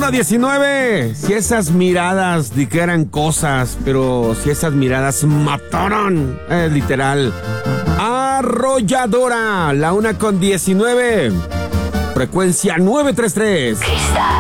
1:19. Si esas miradas dijeran cosas, pero si esas miradas mataron, es literal. Arrolladora. La 1:19. Frecuencia 933.